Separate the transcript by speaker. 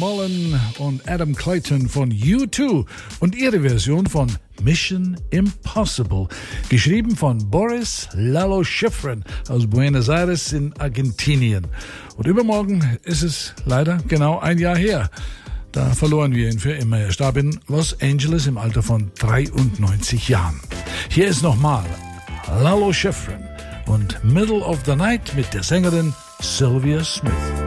Speaker 1: Mullen und Adam Clayton von U2 und ihre Version von Mission Impossible, geschrieben von Boris Lalo Schifrin aus Buenos Aires in Argentinien. Und übermorgen ist es leider genau ein Jahr her. Da verloren wir ihn für immer. Er starb in Los Angeles im Alter von 93 Jahren. Hier ist nochmal Lalo Schifrin und Middle of the Night mit der Sängerin Sylvia Smith.